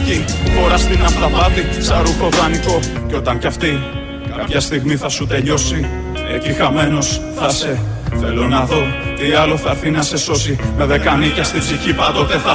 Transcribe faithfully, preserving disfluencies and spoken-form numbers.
εκεί. Φοράς την αυταπάτη σαν ρούχο δανεικό. Κι όταν κι αυτή κάποια στιγμή θα σου τελειώσει, εκεί χαμένος θα σε. Θέλω να δω τι άλλο θα έρθει να σε σώσει. Με δεκανίκια στη ψυχή πάντοτε θα